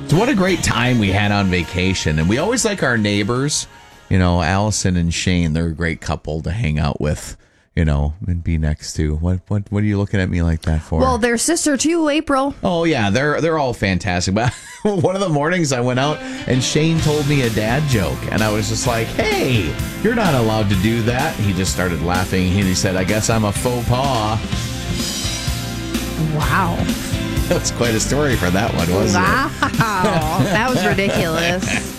So what a great time we had on vacation. And we always like our neighbors, Allison and Shane. They're a great couple to hang out with, and be next to. What are you looking at me like that for? Well, their sister too, April. Oh, yeah, they're all fantastic. But one of the mornings I went out and Shane told me a dad joke. And I was just like, hey, you're not allowed to do that. He just started laughing. And he said, I guess I'm a faux pas. Wow. That's quite a story for that one, wasn't it? Wow. That was ridiculous.